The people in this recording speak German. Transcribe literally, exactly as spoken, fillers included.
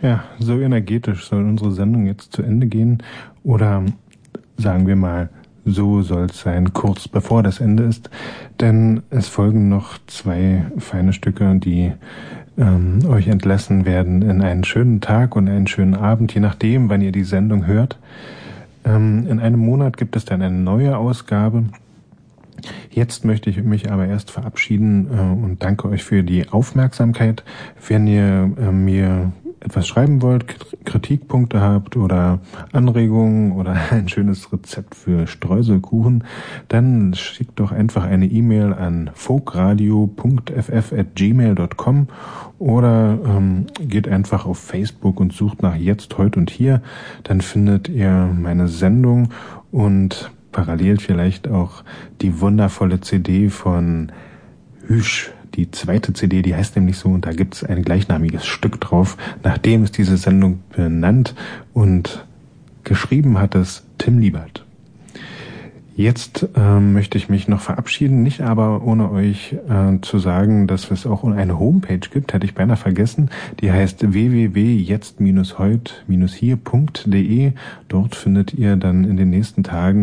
Ja, so energetisch soll unsere Sendung jetzt zu Ende gehen. Oder sagen wir mal, so soll es sein, kurz bevor das Ende ist. Denn es folgen noch zwei feine Stücke, die ähm, euch entlassen werden in einen schönen Tag und einen schönen Abend, je nachdem, wann ihr die Sendung hört. Ähm, in einem Monat gibt es dann eine neue Ausgabe. Jetzt möchte ich mich aber erst verabschieden äh, und danke euch für die Aufmerksamkeit. Wenn ihr äh, mir etwas schreiben wollt, Kritikpunkte habt oder Anregungen oder ein schönes Rezept für Streuselkuchen, dann schickt doch einfach eine E-Mail an folkradio punkt f f at gmail punkt com oder ähm, geht einfach auf Facebook und sucht nach Jetzt, Heut und Hier. Dann findet ihr meine Sendung und parallel vielleicht auch die wundervolle C D von Hüsch. Die zweite C D, die heißt nämlich so, und da gibt es ein gleichnamiges Stück drauf. Nachdem ist diese Sendung benannt und geschrieben hat es Tim Liebert. Jetzt äh, möchte ich mich noch verabschieden, nicht aber ohne euch äh, zu sagen, dass es auch eine Homepage gibt, hätte ich beinahe vergessen. Die heißt w w w punkt jetzt heut hier punkt de. Dort findet ihr dann in den nächsten Tagen